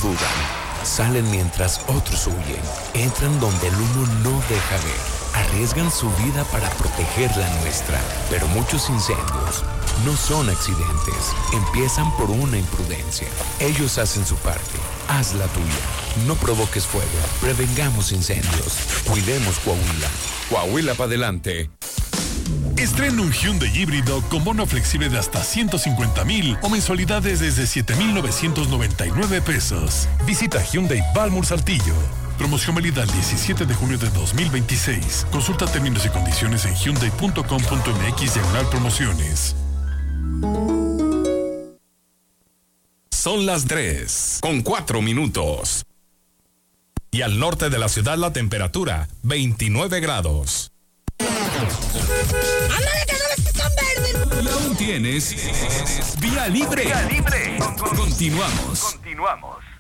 dudan. Salen mientras otros huyen. Entran donde el humo no deja ver. Arriesgan su vida para proteger la nuestra. Pero muchos incendios no son accidentes. Empiezan por una imprudencia. Ellos hacen su parte. Haz la tuya. No provoques fuego. Prevengamos incendios. Cuidemos Coahuila. Coahuila para adelante. Estrena un Hyundai híbrido con bono flexible de hasta 150,000 o mensualidades desde 7,999 pesos. Visita Hyundai Balmur Saltillo. Promoción válida el 17 de junio de 2026. Consulta términos y condiciones en hyundai.com.mx/promociones. Son las 3:04. Y al norte de la ciudad la temperatura, 29 grados. ¡Ándale, que no les están verdes! Y aún tienes vía libre. Vía libre. Continuamos.